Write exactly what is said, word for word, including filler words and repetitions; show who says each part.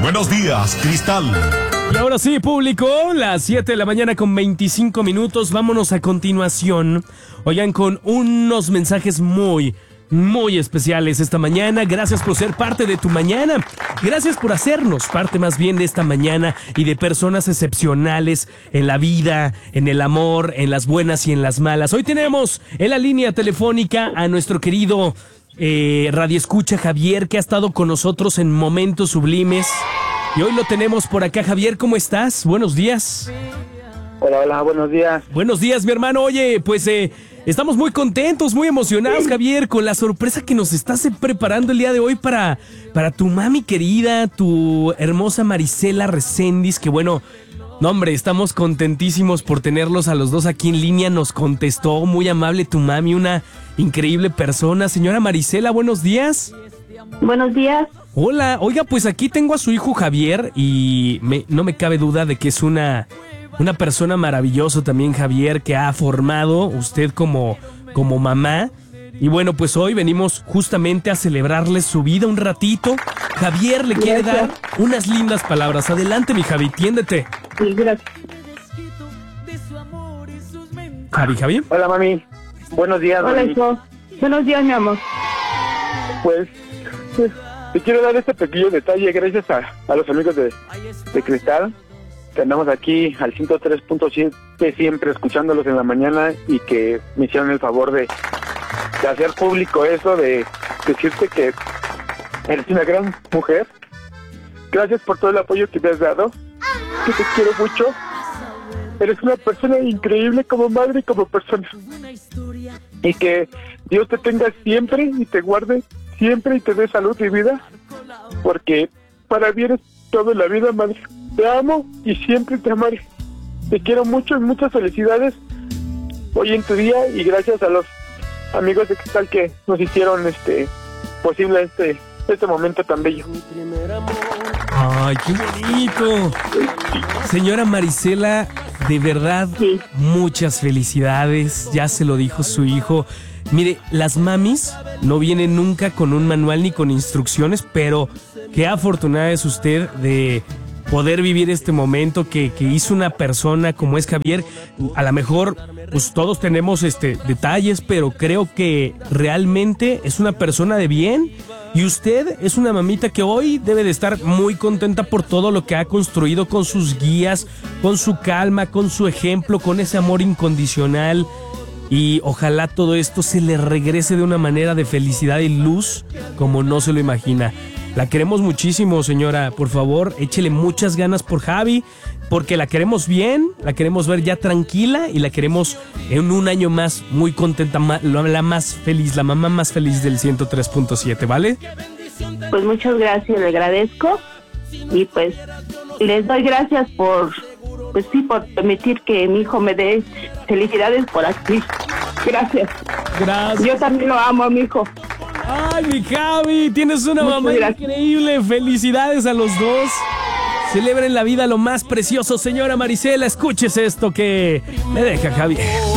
Speaker 1: Buenos días, Cristal.
Speaker 2: Y ahora sí, público, las siete de la mañana con veinticinco minutos. Vámonos a continuación, oigan, con unos mensajes muy, muy especiales esta mañana. Gracias por ser parte de tu mañana. Gracias por hacernos parte más bien de esta mañana y de personas excepcionales en la vida, en el amor, en las buenas y en las malas. Hoy tenemos en la línea telefónica a nuestro querido eh, radioescucha Javier, que ha estado con nosotros en momentos sublimes. Y hoy lo tenemos por acá. Javier, ¿cómo estás? Buenos días.
Speaker 3: Hola, hola, buenos días.
Speaker 2: Buenos días, mi hermano. Oye, pues eh, estamos muy contentos, muy emocionados, Javier, con la sorpresa que nos estás preparando el día de hoy para, para tu mami querida, tu hermosa Marisela Reséndiz, que bueno, no hombre, estamos contentísimos por tenerlos a los dos aquí en línea. Nos contestó muy amable tu mami, una increíble persona. Señora Marisela, buenos días.
Speaker 4: Buenos días.
Speaker 2: Hola, oiga, pues aquí tengo a su hijo Javier y me, no me cabe duda de que es una, una persona maravillosa también, Javier, que ha formado usted como, como mamá. Y bueno, pues hoy venimos justamente a celebrarle su vida un ratito. Javier le quiere dar unas lindas palabras. Adelante, mi Javi, tiéndete.
Speaker 4: Sí, gracias.
Speaker 2: Javi, Javi.
Speaker 3: Hola, mami. Buenos días,
Speaker 4: Hola,
Speaker 3: mami.
Speaker 4: hijo. Buenos días, mi amor.
Speaker 3: Pues, pues, te quiero dar este pequeño detalle gracias a, a los amigos de, de Cristal, que andamos aquí al ciento tres punto siete siempre escuchándolos en la mañana y que me hicieron el favor de, de hacer público eso, de decirte que eres una gran mujer. Gracias por todo el apoyo que me has dado, que te quiero mucho. Eres una persona increíble como madre y como persona. Y que Dios te tenga siempre y te guarde siempre y te dé salud y vida, porque para mí eres todo en la vida, madre. Te amo y siempre te amaré. Te quiero mucho y muchas felicidades hoy en tu día, y gracias a los amigos de Cristal que nos hicieron este posible este este momento tan bello.
Speaker 2: Ay, qué bonito. Señora Marisela, de verdad,
Speaker 4: Sí.
Speaker 2: muchas felicidades. Ya se lo dijo su hijo. Mire, las mamis no vienen nunca con un manual ni con instrucciones, pero qué afortunada es usted de poder vivir este momento que, que hizo una persona como es Javier. A lo mejor pues todos tenemos este detalles, pero creo que realmente es una persona de bien. Y usted es una mamita que hoy debe de estar muy contenta por todo lo que ha construido con sus guías, con su calma, con su ejemplo, con ese amor incondicional. Y ojalá todo esto se le regrese de una manera de felicidad y luz como no se lo imagina. La queremos muchísimo, señora. Por favor, échele muchas ganas por Javi, porque la queremos bien, la queremos ver ya tranquila y la queremos en un año más muy contenta, la más feliz, la mamá más feliz del ciento tres punto siete, ¿vale?
Speaker 4: Pues muchas gracias, le agradezco. Y pues les doy gracias por, pues sí, por permitir que mi hijo me dé felicidades por aquí. Gracias.
Speaker 2: Gracias.
Speaker 4: Yo también lo amo a mi hijo.
Speaker 2: Ay, mi Javi, tienes una
Speaker 4: Muchas
Speaker 2: mamá
Speaker 4: gracias.
Speaker 2: increíble. Felicidades a los dos. Celebren la vida lo más precioso, señora Marisela. Escúchese esto que le deja Javier.